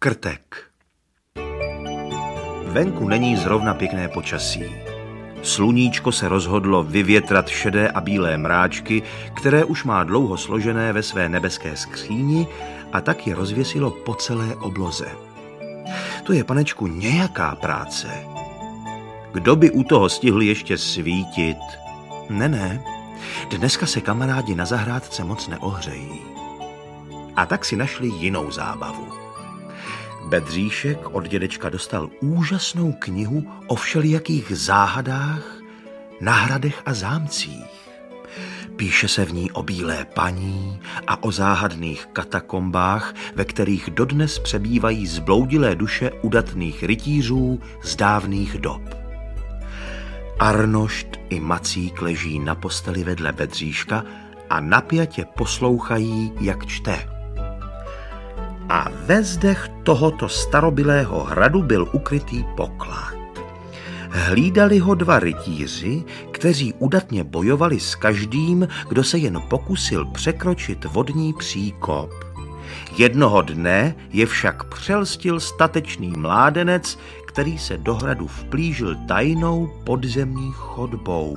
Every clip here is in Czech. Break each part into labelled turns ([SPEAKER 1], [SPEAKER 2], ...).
[SPEAKER 1] Krtek. Venku není zrovna pěkné počasí. Sluníčko se rozhodlo vyvětrat šedé a bílé mráčky, které už má dlouho složené ve své nebeské skříni, a tak je rozvěsilo po celé obloze. To je, panečku, nějaká práce. Kdo by u toho stihl ještě svítit? Ne, dneska se kamarádi na zahrádce moc neohřejí. A tak si našli jinou zábavu. Bedříšek od dědečka dostal úžasnou knihu o všelijakých záhadách na hradech a zámcích. Píše se v ní o bílé paní a o záhadných katakombách, ve kterých dodnes přebývají zbloudilé duše udatných rytířů z dávných dob. Arnošt i Macík leží na posteli vedle Bedříška a napjatě poslouchají, jak čte. A ve zdech tohoto starobylého hradu byl ukrytý poklad. Hlídali ho dva rytíři, kteří udatně bojovali s každým, kdo se jen pokusil překročit vodní příkop. Jednoho dne je však přelstil statečný mládenec, který se do hradu vplížil tajnou podzemní chodbou.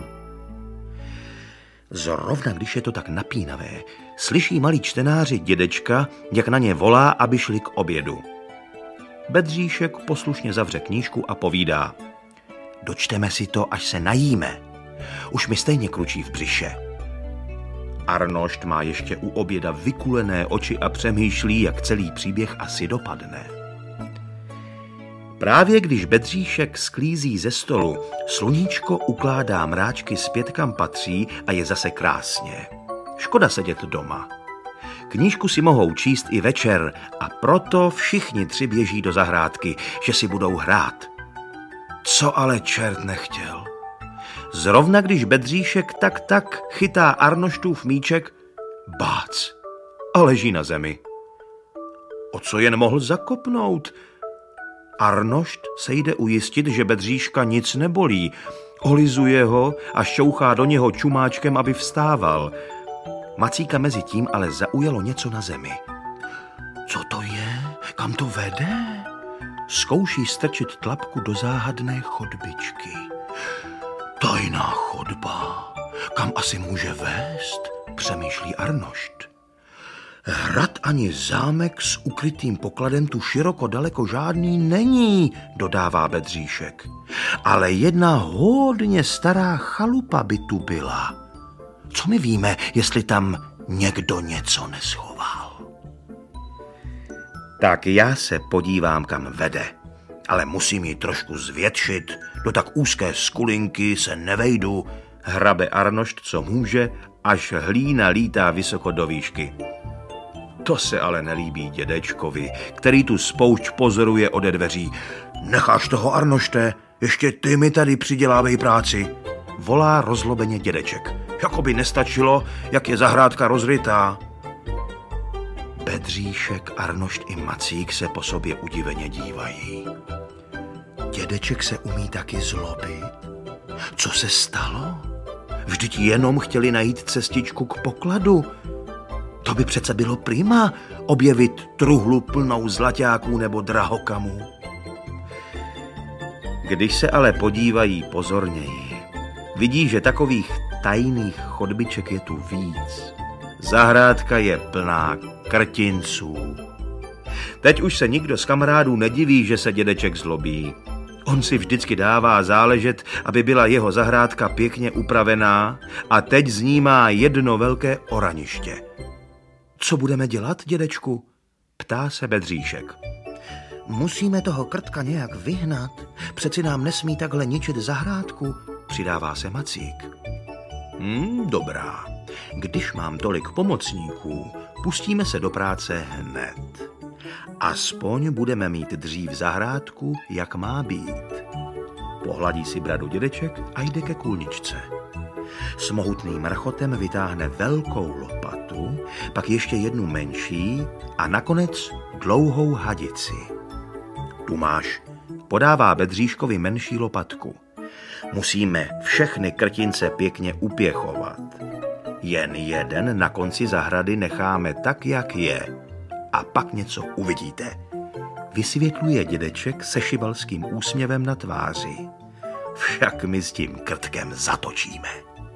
[SPEAKER 1] Zrovna když je to tak napínavé, slyší malí čtenáři dědečka, jak na ně volá, aby šli k obědu. Bedříšek poslušně zavře knížku a povídá: dočteme si to, až se najíme. Už mi stejně kručí v břiše. Arnošt má ještě u oběda vykulené oči a přemýšlí, jak celý příběh asi dopadne. Právě když Bedříšek sklízí ze stolu, sluníčko ukládá mráčky zpět, kam patří, a je zase krásně. Škoda sedět doma. Knížku si mohou číst i večer, a proto všichni tři běží do zahrádky, že si budou hrát. Co ale čert nechtěl. Zrovna když Bedříšek tak chytá Arnoštův míček, bác, a leží na zemi. O co jen mohl zakopnout? Arnošt se jde ujistit, že Bedříška nic nebolí. Olizuje ho a šťouchá do něho čumáčkem, aby vstával. Macíka mezi tím ale zaujalo něco na zemi. Co to je? Kam to vede? Zkouší strčit tlapku do záhadné chodbičky. Tajná chodba. Kam asi může vést? Přemýšlí Arnošt. Hrad ani zámek s ukrytým pokladem tu široko daleko žádný není, dodává Bedříšek. Ale jedna hodně stará chalupa by tu byla. Co my víme, jestli tam někdo něco neschoval? Tak já se podívám, kam vede. Ale musím ji trošku zvětšit. Do tak úzké skulinky se nevejdu. Hrabe Arnošt, co může, až hlína lítá vysoko do výšky. To se ale nelíbí dědečkovi, který tu spoušť pozoruje ode dveří. Necháš toho, Arnošte, ještě ty mi tady přidělávej práci, volá rozlobeně dědeček. Jakoby nestačilo, jak je zahrádka rozrytá. Bedříšek, Arnošt i Macík se po sobě udiveně dívají. Dědeček se umí taky zlobit. Co se stalo? Vždyť jenom chtěli najít cestičku k pokladu. To by přece bylo prima, objevit truhlu plnou zlaťáků nebo drahokamů. Když se ale podívají pozorněji, vidí, že takových tajných chodbiček je tu víc. Zahrádka je plná krtinců. Teď už se nikdo z kamarádů nediví, že se dědeček zlobí. On si vždycky dává záležet, aby byla jeho zahrádka pěkně upravená, a teď z ní má jedno velké oraniště. Co budeme dělat, dědečku? Ptá se Bedříšek. Musíme toho krtka nějak vyhnat. Přeci nám nesmí takhle ničit zahrádku, přidává se Macík. Dobrá. Když mám tolik pomocníků, pustíme se do práce hned. Aspoň budeme mít dřív zahrádku, jak má být. Pohladí si bradu dědeček a jde ke kůlničce. S mohutným rchotem vytáhne velkou lopatu, pak ještě jednu menší a nakonec dlouhou hadici. Tu máš, podává Bedříškovi menší lopatku. Musíme všechny krtince pěkně upěchovat. Jen jeden na konci zahrady necháme tak, jak je. A pak něco uvidíte. vysvětluje dědeček se šibalským úsměvem na tváři. Však my s tím krtkem zatočíme.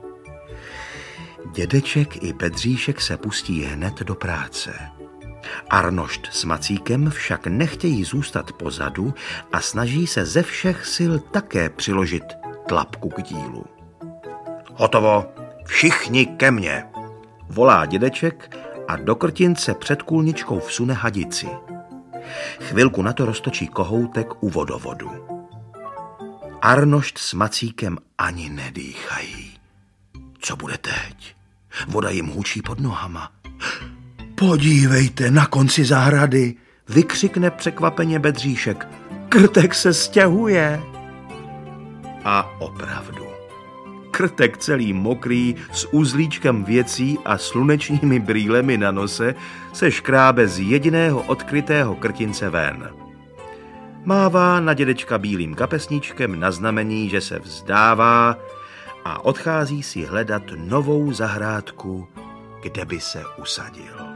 [SPEAKER 1] Dědeček i Bedříšek se pustí hned do práce. Arnošt s Macíkem však nechtějí zůstat pozadu a snaží se ze všech sil také přiložit tlapku k dílu. Hotovo, všichni ke mně, volá dědeček a do krtince před kůlničkou vsune hadici. Chvilku na to roztočí kohoutek u vodovodu. Arnošt s Macíkem ani nedýchají. Co bude teď? Voda jim hučí pod nohama. Podívejte, na konci zahrady, vykřikne překvapeně Bedříšek. Krtek se stěhuje. A opravdu. Krtek celý mokrý, s uzlíčkem věcí a slunečními brýlemi na nose se škrábe z jediného odkrytého krtince ven. Mává na dědečka bílým kapesníčkem na znamení, že se vzdává a odchází si hledat novou zahrádku, kde by se usadil.